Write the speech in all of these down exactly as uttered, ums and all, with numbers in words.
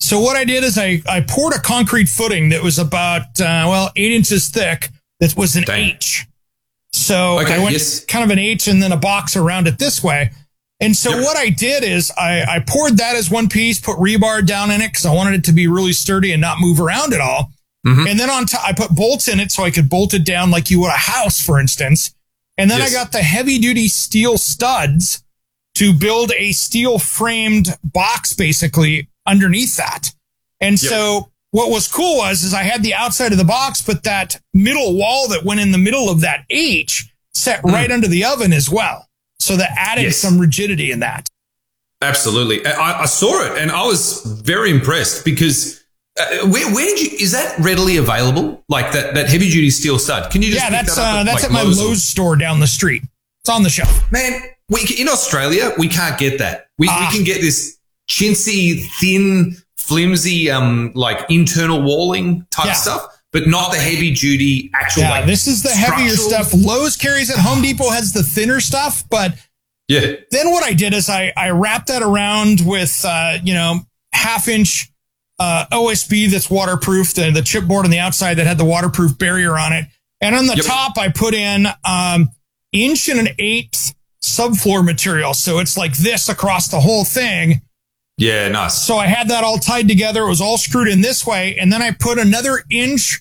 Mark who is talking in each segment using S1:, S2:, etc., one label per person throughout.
S1: So what I did is I, I poured a concrete footing that was about, uh, well, eight inches thick. That was an
S2: Dang.
S1: H. So
S2: okay,
S1: I went
S2: yes.
S1: kind of an H and then a box around it this way. And so
S2: Yep.
S1: what I did is I, I poured that as one piece, put rebar down in it because I wanted it to be really sturdy and not move around at all.
S2: Mm-hmm.
S1: And then on top, I put bolts in it so I could bolt it down like you would a house, for instance. And then
S2: Yes.
S1: I got the heavy duty steel studs to build a steel framed box basically underneath that. And
S2: Yep.
S1: so what was cool was, is I had the outside of the box, but that middle wall that went in the middle of that H set
S2: Mm.
S1: right under the oven as well. So that added
S2: Yes.
S1: some rigidity in that.
S2: Absolutely. I, I saw it and I was very impressed because uh, where, where did you, is that readily available? Like that, that heavy duty steel stud? Can you just
S1: Yeah,
S2: pick
S1: that's,
S2: that up
S1: uh,
S2: at,
S1: that's
S2: like
S1: at my
S2: Lowe's or-
S1: Lowe's store down the street. It's on the shelf.
S2: Man, we, in Australia, we can't get that. We,
S1: Ah.
S2: we can get this chintzy, thin, flimsy, um, like internal walling type
S1: Yeah.
S2: stuff, but not the heavy duty actual.
S1: Yeah,
S2: like,
S1: this is the heavier
S2: structural-
S1: stuff. Lowe's carries it. Home Depot has the thinner stuff. But
S2: Yeah.
S1: then what I did is I, I wrapped that around with, uh, you know, half inch uh, O S B that's waterproof, the, the chipboard on the outside that had the waterproof barrier on it. And on the
S2: Yep.
S1: top, I put in um, inch and an eighth subfloor material. So it's like this across the whole thing.
S2: Yeah, nice.
S1: So I had that all tied together. It was all screwed in this way. And then I put another inch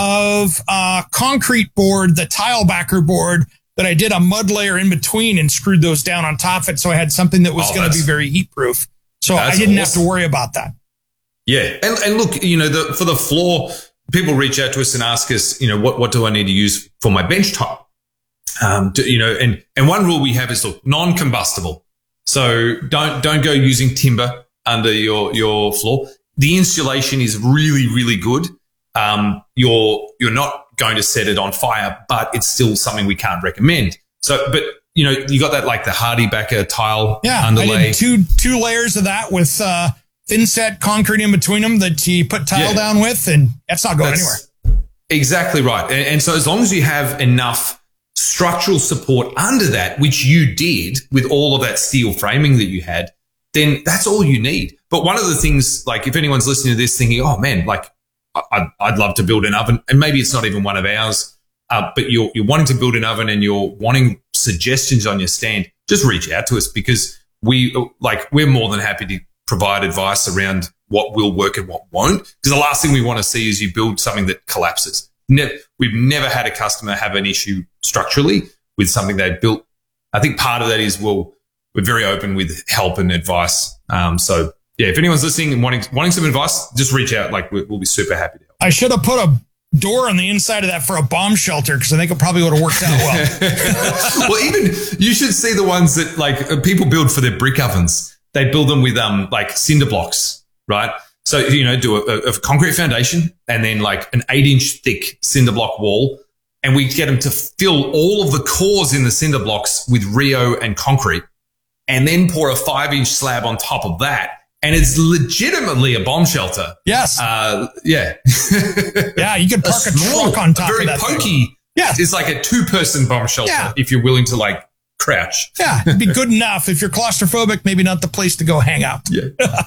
S1: of uh, concrete board, the tile backer board, that I did a mud layer in between and screwed those down on top of it. So I had something that was
S2: Oh,
S1: going to
S2: that's-
S1: be very heat proof. So I
S2: that's
S1: didn't have
S2: awesome.
S1: to worry about that.
S2: Yeah. And, and look, you know, the, for the floor, people reach out to us and ask us, you know, what, what do I need to use for my bench top? Um, to, you know, and, and one rule we have is look, non-combustible. So don't, don't go using timber under your, your floor. The insulation is really, really good. Um, you're, you're not going to set it on fire, but it's still something we can't recommend. So, but you know, you got that like the Hardy Backer tile
S1: Yeah.
S2: underlay.
S1: I did two, two layers of that with uh, thin set concrete in between them that you put tile
S2: Yeah.
S1: down with. And that's not going
S2: That's
S1: anywhere.
S2: Exactly right. And, and so as long as you have enough structural support under that, which you did with all of that steel framing that you had, then that's all you need. But one of the things, like if anyone's listening to this thinking, oh man, like I'd, I'd love to build an oven, and maybe it's not even one of ours, uh, but you're, you're wanting to build an oven and you're wanting suggestions on your stand, just reach out to us because we like, we're more than happy to provide advice around what will work and what won't. Because the last thing we want to see is you build something that collapses. Ne- we've never had a customer have an issue structurally with something they built. I think part of that is, well, we're very open with help and advice. Um, so yeah, if anyone's listening and wanting, wanting some advice, just reach out. Like we'll, we'll be super happy to help.
S1: I should have put a door on the inside of that for a bomb shelter because I think it probably would have worked out well.
S2: Well, even you should see the ones that like uh, people build for their brick ovens. They build them with um like cinder blocks, right? So, you know, do a, a concrete foundation and then like an eight inch thick cinder block wall. And we get them to fill all of the cores in the cinder blocks with Rio and concrete and then pour a five inch slab on top of that. And it's legitimately a bomb shelter.
S1: Yes.
S2: Uh, yeah.
S1: Yeah. You could park a,
S2: small,
S1: truck on top
S2: a very
S1: of that thing.
S2: pokey.
S1: Yeah.
S2: It's like a two person bomb shelter
S1: Yeah.
S2: if you're willing to like crouch.
S1: Yeah. It'd be good enough. If you're claustrophobic, maybe not the place to go hang out.
S2: Yeah.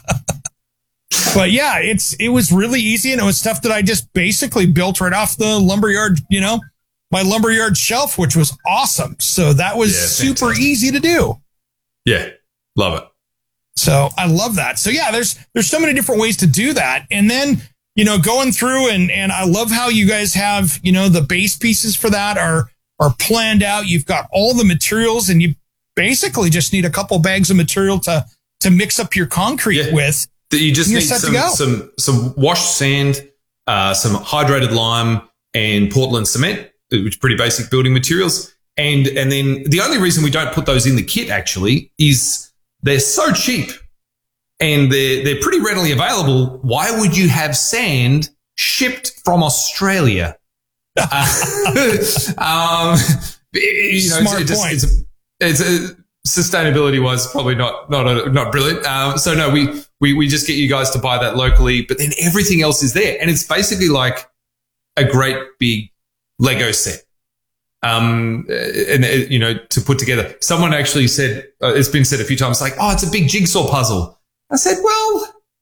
S1: But yeah, it's, it was really easy. And it was stuff that I just basically built right off the lumberyard, you know, my lumberyard shelf, which was awesome. So that was
S2: Yeah,
S1: super
S2: fantastic.
S1: easy to do.
S2: Yeah. Love it.
S1: So I love that. So yeah, there's, there's so many different ways to do that. And then, you know, going through and, and I love how you guys have, you know, the base pieces for that are, are planned out. You've got all the materials and you basically just need a couple bags of material to, to mix up your concrete
S2: Yeah.
S1: with.
S2: That you just
S1: You're
S2: need
S1: set to
S2: some,
S1: go.
S2: some, some washed sand, uh, some hydrated lime and Portland cement, which are pretty basic building materials. And, and then the only reason we don't put those in the kit actually is they're so cheap and they're, they're pretty readily available. Why would you have sand shipped from Australia? uh, um, you know,
S1: Smart
S2: it's, it just,
S1: point.
S2: it's, it's a, sustainability wise, probably not, not, a, not brilliant. Um, so no, we, we, we just get you guys to buy that locally, but then everything else is there. And it's basically like a great big Lego set. Um, and, uh, you know, to put together. Someone actually said, uh, it's been said a few times, like, oh, it's a big jigsaw puzzle. I said, well,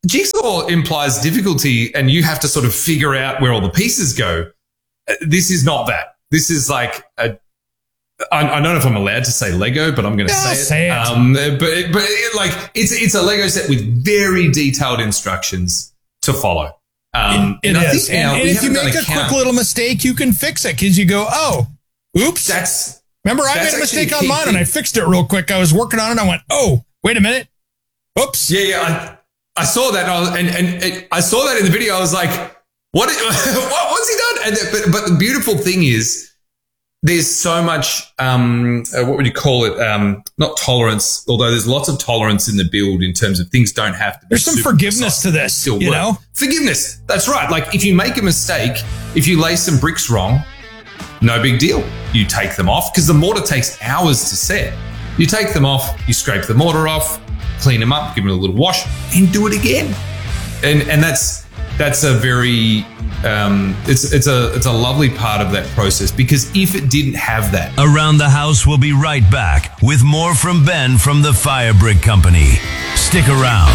S2: Jigsaw implies difficulty and you have to sort of figure out where all the pieces go. This is not that. This is like a, I, I don't know if I'm allowed to say Lego, but I'm going to
S1: Yeah,
S2: say it.
S1: say it.
S2: Um, but, but it, like it's, it's a Lego set with very detailed instructions to follow. Um,
S1: It, it
S2: and I
S1: is.
S2: think now
S1: And, and
S2: we
S1: if you
S2: haven't
S1: make
S2: done
S1: a quick
S2: count.
S1: little mistake, you can fix it because you go, oh, oops.
S2: That's,
S1: Remember, I
S2: that's
S1: made a
S2: actually
S1: mistake
S2: a
S1: on
S2: key
S1: mine
S2: thing.
S1: and I fixed it real quick. I was working on it. I went, oh, wait a minute. Oops.
S2: Yeah, yeah. I, I saw that, and, I, was, and, and it, I saw that in the video. I was like, "What? what what's he done?" And the, but, but the beautiful thing is, there's so much. Um, uh, what would you call it? Um, not tolerance, although there's lots of tolerance in the build in terms of things don't have to. Be
S1: There's some
S2: super
S1: forgiveness
S2: precise
S1: to this,
S2: still
S1: you
S2: work.
S1: know?
S2: Forgiveness. That's right. Like if you make a mistake, if you lay some bricks wrong, no big deal. You take them off because the mortar takes hours to set. You take them off, you scrape the mortar off, clean them up, give them a little wash, and do it again. And and that's that's a very um, it's it's a it's a lovely part of that process because if it didn't have that,
S3: Around the House will be right back with more from Ben from the Fire Brick Company. Stick around.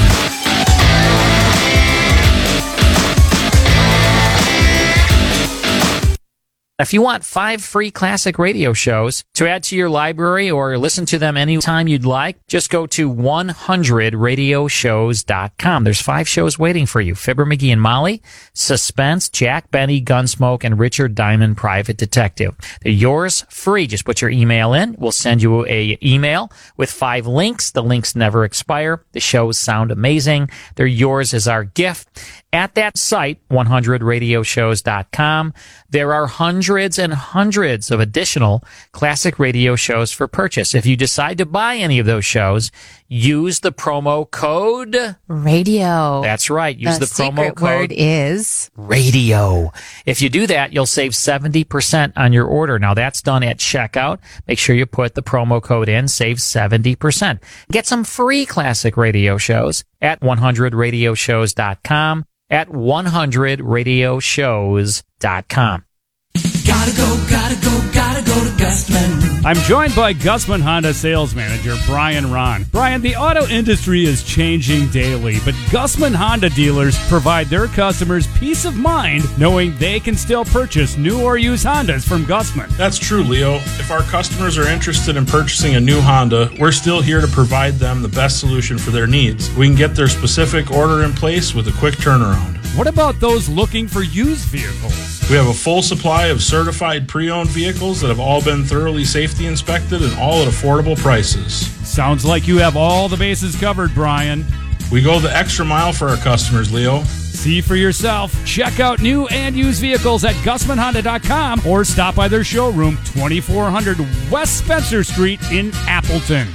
S4: If you want five free classic radio shows to add to your library or listen to them anytime you'd like, just go to one hundred radio shows dot com. There's five shows waiting for you. Fibber McGee and Molly, Suspense, Jack Benny, Gunsmoke, and Richard Diamond, Private Detective. They're yours free. Just put your email in. We'll send you a email with five links. The links never expire. The shows sound amazing. They're yours as our gift. At that site, one hundred radio shows dot com, there are hundreds and hundreds of additional classic radio shows for purchase. If you decide to buy any of those shows, use the promo code
S5: Radio.
S4: That's right. Use the,
S5: the
S4: promo
S5: secret word
S4: code
S5: is
S4: radio. If you do that, you'll save seventy percent on your order. Now that's done at checkout. Make sure you put the promo code in, save seventy percent. Get some free classic radio shows at one hundred radio shows dot com, at one hundred radio shows dot com.
S6: Gotta go, gotta go, gotta go to Gusman.
S7: I'm joined by Gusman Honda sales manager Brian Ron. Brian, the auto industry is changing daily, but Gusman Honda dealers provide their customers peace of mind knowing they can still purchase new or used Hondas from Gusman.
S8: That's true, Leo. If our customers are interested in purchasing a new Honda, we're still here to provide them the best solution for their needs. We can get their specific order in place with a quick turnaround.
S7: What about those looking for used vehicles?
S8: We have a full supply of certified pre-owned vehicles that have all been thoroughly safety inspected and all at affordable prices.
S7: Sounds like you have all the bases covered, Brian.
S8: We go the extra mile for our customers, Leo.
S7: See for yourself. Check out new and used vehicles at Gusman Honda dot com or stop by their showroom, twenty-four hundred West Spencer Street in Appleton.